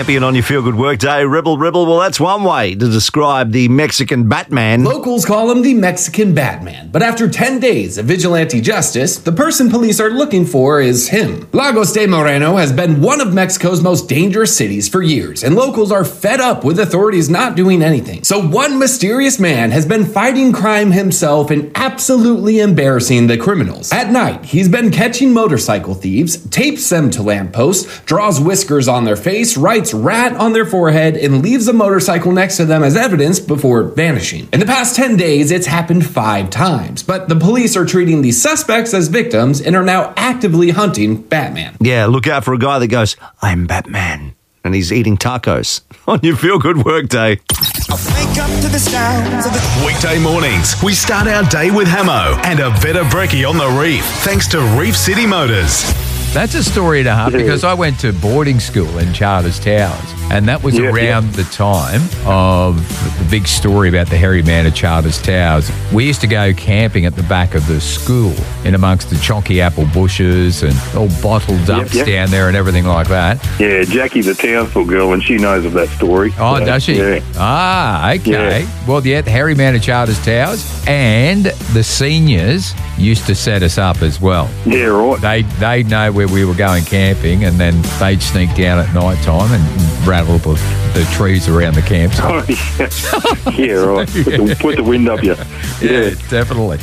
champion on your feel-good workday. Ribble. Well, that's one way to describe the Mexican Batman. Locals call him the Mexican Batman, but after 10 days of vigilante justice, the person police are looking for is him. Lagos de Moreno has been one of Mexico's most dangerous cities for years, and locals are fed up with authorities not doing anything. So one mysterious man has been fighting crime himself and absolutely embarrassing the criminals. At night, he's been catching motorcycle thieves, tapes them to lampposts, draws whiskers on their face, writes rat on their forehead, and leaves a motorcycle next to them as evidence before vanishing. In the past 10 days, it's happened 5 times, but the police are treating the suspects as victims and are now actively hunting Batman. Yeah, look out for a guy that goes, I'm Batman, and he's eating tacos on your feel-good workday. I wake up to the sounds of the Weekday mornings, we start our day with Hamo and a Veta Brekkie on the Reef, thanks to Reef City Motors. That's a story and a half because I went to boarding school in Charters Towers, and that was around the time of the big story about the hairy man at Charters Towers. We used to go camping at the back of the school in amongst the chonky apple bushes and all bottled ups down there and everything like that. Yeah, Jackie's a Townsville girl and she knows of that story. Oh, so, does she? Yeah. Ah, okay. Yeah. Well, the hairy man at Charters Towers and the seniors used to set us up as well. Yeah, right. They'd know where we were going camping, and then they'd sneak down at night time and rattle up the trees around the campsite. Oh, yeah, right. Put the wind up you. Yeah, definitely.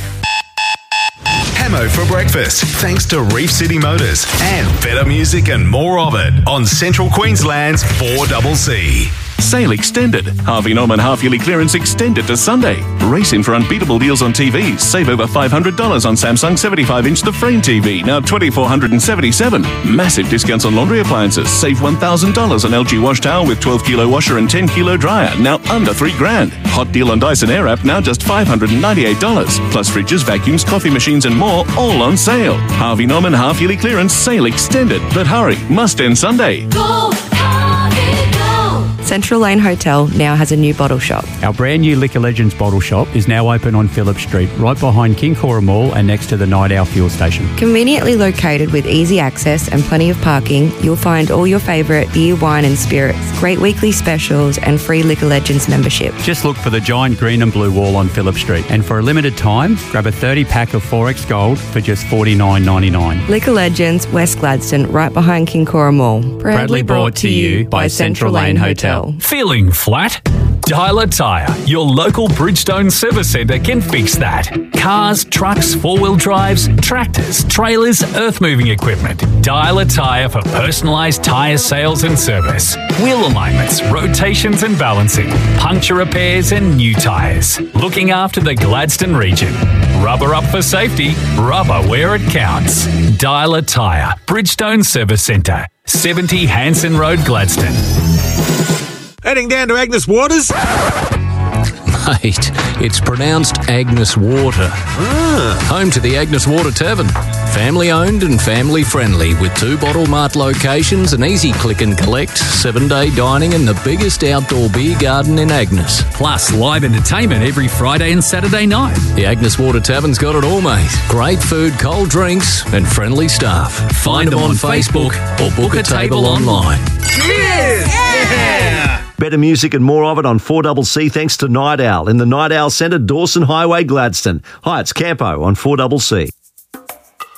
Hamo for breakfast, thanks to Reef City Motors and better music and more of it on Central Queensland's 4CC. Sale extended. Harvey Norman half-yearly clearance extended to Sunday. Race in for unbeatable deals on TVs. Save over $500 on Samsung 75-inch The Frame TV, now $2,477. Massive discounts on laundry appliances. Save $1,000 on LG wash towel with 12-kilo washer and 10-kilo dryer, now under $3,000. Hot deal on Dyson Airwrap, now just $598. Plus fridges, vacuums, coffee machines and more, all on sale. Harvey Norman half-yearly clearance sale extended. But hurry, must end Sunday. Go, Harvey, go! Central Lane Hotel now has a new bottle shop. Our brand new Liquor Legends bottle shop is now open on Phillip Street, right behind King Cora Mall and next to the Night Owl fuel station. Conveniently located with easy access and plenty of parking, you'll find all your favourite beer, wine and spirits, great weekly specials and free Liquor Legends membership. Just look for the giant green and blue wall on Phillip Street, and for a limited time, grab a 30-pack of 4X Gold for just $49.99. Liquor Legends, West Gladstone, right behind King Cora Mall. Proudly brought to you by Central Lane Hotel. Feeling flat? Dialer Tyre, your local Bridgestone service centre can fix that. Cars, trucks, four-wheel drives, tractors, trailers, earth-moving equipment. Dialer Tyre for personalised tyre sales and service. Wheel alignments, rotations and balancing, puncture repairs and new tyres. Looking after the Gladstone region. Rubber up for safety, rubber where it counts. Dialer Tyre, Bridgestone Service Centre, 70 Hanson Road, Gladstone. Heading down to Agnes Waters? Mate, it's pronounced Agnes Water. Home to the Agnes Water Tavern. Family owned and family friendly with 2 Bottle Mart locations, an easy click and collect, 7-day dining and the biggest outdoor beer garden in Agnes. Plus live entertainment every Friday and Saturday night. The Agnes Water Tavern's got it all, mate. Great food, cold drinks and friendly staff. Find them on Facebook or book a table online. Cheers! Yeah! Better music and more of it on 4CC thanks to Night Owl in the Night Owl Centre, Dawson Highway, Gladstone. Hi, it's Campo on 4CC.